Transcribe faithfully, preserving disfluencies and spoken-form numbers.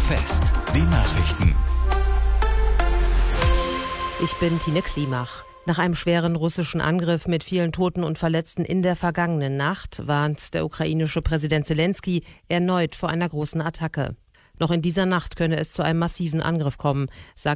Fest, die Nachrichten. Ich bin Tine Klimach. Nach einem schweren russischen Angriff mit vielen Toten und Verletzten in der vergangenen Nacht warnt der ukrainische Präsident Selenskyj erneut vor einer großen Attacke. Noch in dieser Nacht könne es zu einem massiven Angriff kommen, sagt